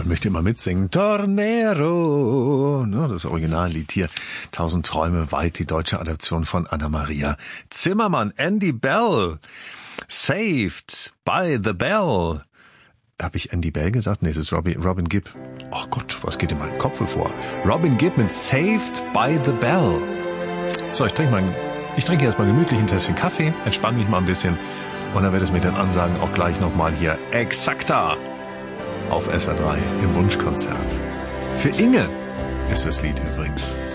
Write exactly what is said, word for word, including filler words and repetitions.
möchte immer mitsingen. Tornero, ne, das Originallied hier. Tausend Träume weit, die deutsche Adaption von Anna-Maria Zimmermann. Andy Bell, Saved by the Bell. Habe ich Andy Bell gesagt? Nee, es ist Robin, Robin Gibb. Ach Gott, was geht in meinem Kopf vor? Robin Gibb mit Saved by the Bell. So, ich trinke mal, ich trinke erstmal gemütlich ein Tässchen Kaffee, entspanne mich mal ein bisschen und dann werde ich mit den Ansagen auch gleich nochmal hier Exakta auf S R drei im Wunschkonzert. Für Inge ist das Lied übrigens.